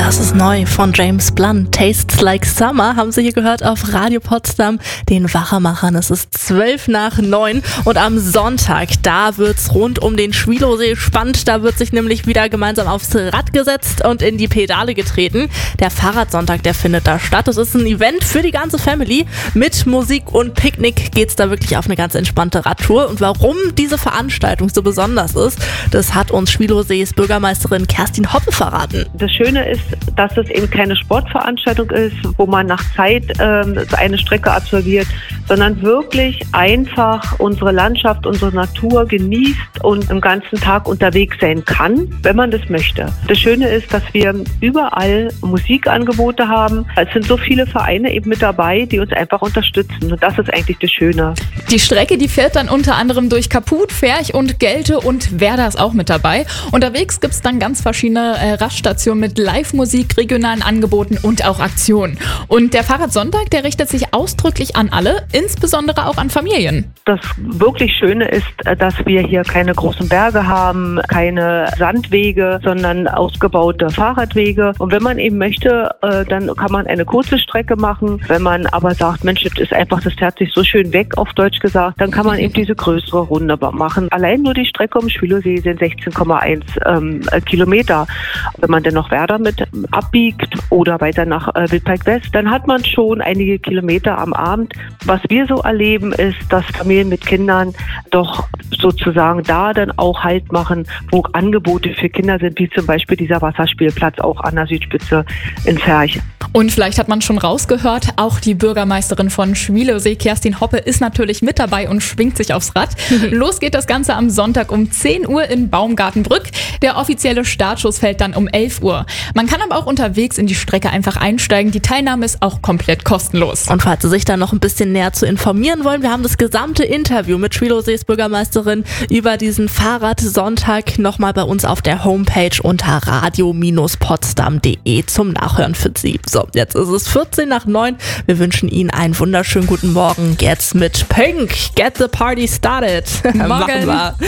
Das ist neu von James Blunt. Tastes Like Summer haben Sie hier gehört auf Radio Potsdam, den Wachemachern. Es ist 8:12 und am Sonntag, da wird's rund um den Schwielowsee spannend. Da wird sich nämlich wieder gemeinsam aufs Rad gesetzt und in die Pedale getreten. Der Fahrradsonntag, der findet da statt. Es ist ein Event für die ganze Family. Mit Musik und Picknick geht's da wirklich auf eine ganz entspannte Radtour. Und warum diese Veranstaltung so besonders ist, das hat uns Schwielowsees Bürgermeisterin Kerstin Hoppe verraten. Das Schöne ist, dass es eben keine Sportveranstaltung ist, wo man nach Zeit eine Strecke absolviert, sondern wirklich einfach unsere Landschaft, unsere Natur genießt und im ganzen Tag unterwegs sein kann, wenn man das möchte. Das Schöne ist, dass wir überall Musikangebote haben. Es sind so viele Vereine eben mit dabei, die uns einfach unterstützen. Und das ist eigentlich das Schöne. Die Strecke, die fährt dann unter anderem durch Kaput, Ferch und Gelte und Werder ist auch mit dabei. Unterwegs gibt es dann ganz verschiedene Raststationen mit Live-Musik, regionalen Angeboten und auch Aktionen. Und der Fahrradsonntag, der richtet sich ausdrücklich an alle, insbesondere auch an Familien. Das wirklich Schöne ist, dass wir hier keine großen Berge haben, keine Sandwege, sondern ausgebaute Fahrradwege. Und wenn man eben möchte, dann kann man eine kurze Strecke machen. Wenn man aber sagt, Mensch, das fährt sich so schön weg, auf Deutsch gesagt, dann kann man eben diese größere Runde machen. Allein nur die Strecke um Schwielowsee sind 16,1 Kilometer. Wenn man dann noch Werder mit abbiegt oder weiter nach Wildpark West, dann hat man schon einige Kilometer am Abend. Was wir so erleben, ist, dass Familien mit Kindern doch sozusagen da dann auch Halt machen, wo Angebote für Kinder sind, wie zum Beispiel dieser Wasserspielplatz auch an der Südspitze in Ferch. Und vielleicht hat man schon rausgehört, auch die Bürgermeisterin von Schwielowsee, Kerstin Hoppe, ist natürlich mit dabei und schwingt sich aufs Rad. Los geht das Ganze am Sonntag um 10 Uhr in Baumgartenbrück. Der offizielle Startschuss fällt dann um 11 Uhr. Man kann aber auch unterwegs in die Strecke einfach einsteigen. Die Teilnahme ist auch komplett kostenlos. Und falls Sie sich da noch ein bisschen näher zu informieren wollen, wir haben das gesamte Interview mit Schwielowsees Bürgermeisterin über diesen Fahrradsonntag nochmal bei uns auf der Homepage unter radio-potsdam.de zum Nachhören für Sie. So, jetzt ist es 8:14. Wir wünschen Ihnen einen wunderschönen guten Morgen. Jetzt mit Pink. Get the party started. Morgen.